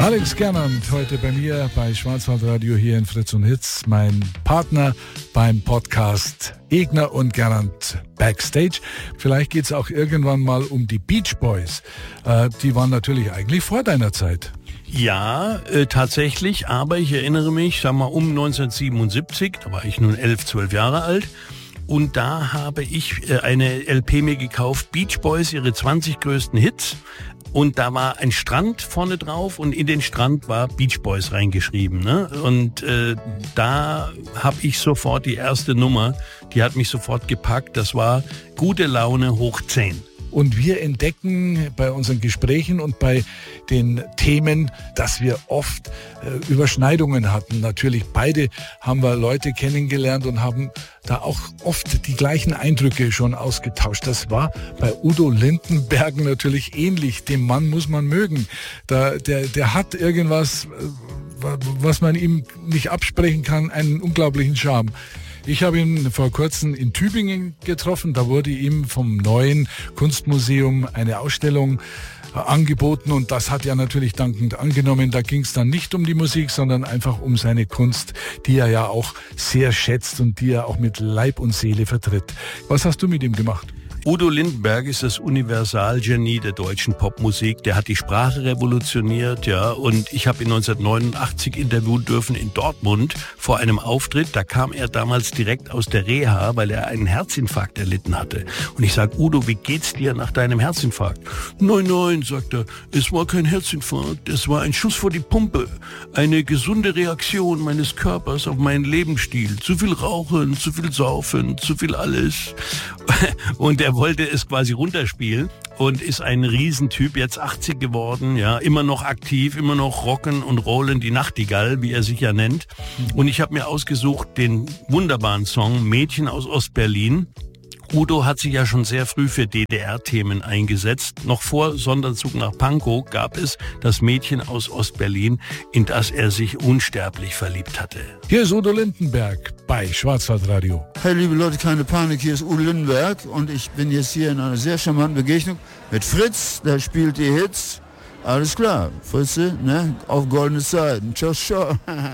Alex Gernand heute bei mir bei Schwarzwaldradio hier in Fritz und Hits, mein Partner beim Podcast Egner und Gernand Backstage. Vielleicht geht es auch irgendwann mal um die Beach Boys. Die waren natürlich eigentlich vor deiner Zeit. Ja, tatsächlich, aber ich erinnere mich, sag mal um 1977, da war ich nun 11, 12 Jahre alt. Und da habe ich eine LP mir gekauft, Beach Boys, ihre 20 größten Hits. Und da war ein Strand vorne drauf und in den Strand war Beach Boys reingeschrieben. Ne? Und da habe ich sofort die erste Nummer, die hat mich sofort gepackt. Das war Gute Laune hoch 10. Und wir entdecken bei unseren Gesprächen und bei den Themen, dass wir oft Überschneidungen hatten. Natürlich, beide haben wir Leute kennengelernt und haben da auch oft die gleichen Eindrücke schon ausgetauscht. Das war bei Udo Lindenberg natürlich ähnlich. Den Mann muss man mögen. Der hat irgendwas, was man ihm nicht absprechen kann, einen unglaublichen Charme. Ich habe ihn vor kurzem in Tübingen getroffen. Da wurde ihm vom neuen Kunstmuseum eine Ausstellung angeboten und das hat er natürlich dankend angenommen. Da ging es dann nicht um die Musik, sondern einfach um seine Kunst, die er ja auch sehr schätzt und die er auch mit Leib und Seele vertritt. Was hast du mit ihm gemacht? Udo Lindenberg ist das Universalgenie der deutschen Popmusik. Der hat die Sprache revolutioniert, ja. Und ich habe ihn 1989 interviewen dürfen in Dortmund vor einem Auftritt. Da kam er damals direkt aus der Reha, weil er einen Herzinfarkt erlitten hatte. Und ich sage, Udo, wie geht's dir nach deinem Herzinfarkt? Nein, sagt er, es war kein Herzinfarkt, es war ein Schuss vor die Pumpe. Eine gesunde Reaktion meines Körpers auf meinen Lebensstil. Zu viel Rauchen, zu viel Saufen, zu viel alles. Und er wollte es quasi runterspielen und ist ein Riesentyp, jetzt 80 geworden, ja, immer noch aktiv, immer noch rocken und rollen, die Nachtigall, wie er sich ja nennt. Und ich habe mir ausgesucht den wunderbaren Song Mädchen aus Ostberlin. Udo hat sich ja schon sehr früh für DDR-Themen eingesetzt. Noch vor Sonderzug nach Pankow gab es das Mädchen aus Ostberlin, in das er sich unsterblich verliebt hatte. Hier ist Udo Lindenberg bei Schwarzwaldradio. Hey liebe Leute, keine Panik, hier ist Udo Lindenberg und ich bin jetzt hier in einer sehr charmanten Begegnung mit Fritz, der spielt die Hits. Alles klar, Fritze, ne? Auf goldene Zeiten. Ciao, ciao.